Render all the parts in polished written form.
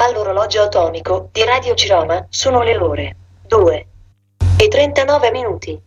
Dall'orologio atomico di Radio Ciroma sono le ore 2:39.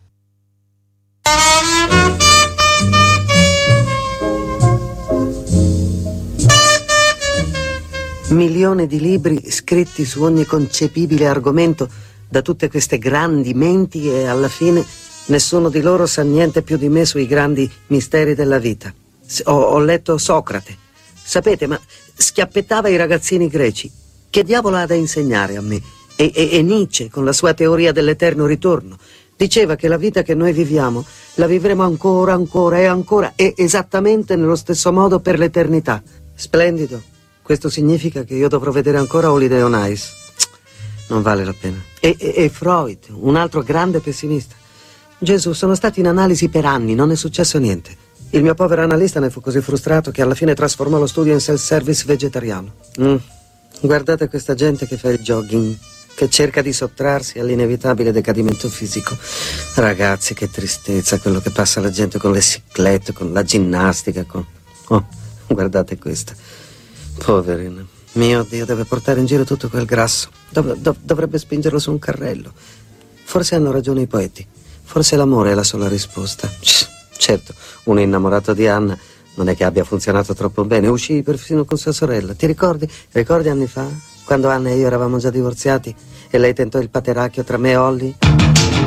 Milioni di libri scritti su ogni concepibile argomento da tutte queste grandi menti e alla fine nessuno di loro sa niente più di me sui grandi misteri della vita. Ho letto Socrate. Sapete, ma schiappettava i ragazzini greci. Che diavolo ha da insegnare a me? E Nietzsche, con la sua teoria dell'eterno ritorno, diceva che la vita che noi viviamo la vivremo ancora e esattamente nello stesso modo per l'eternità. Splendido. Questo significa che io dovrò vedere ancora Holiday on Ice. Non vale la pena. E Freud, un altro grande pessimista. Gesù, sono stati in analisi per anni, non è successo niente. Il mio povero analista ne fu così frustrato che alla fine trasformò lo studio in self-service vegetariano. Guardate questa gente che fa il jogging, che cerca di sottrarsi all'inevitabile decadimento fisico. Ragazzi, che tristezza quello che passa la gente con le ciclette, con la ginnastica, Oh, guardate questa. Poverina. Mio Dio, deve portare in giro tutto quel grasso. Dovrebbe spingerlo su un carrello. Forse hanno ragione i poeti. Forse l'amore è la sola risposta. Certo, uno innamorato di Anna non è che abbia funzionato troppo bene. Uscì perfino con sua sorella. Ti ricordi? Ricordi anni fa? Quando Anna e io eravamo già divorziati e lei tentò il pateracchio tra me e Holly?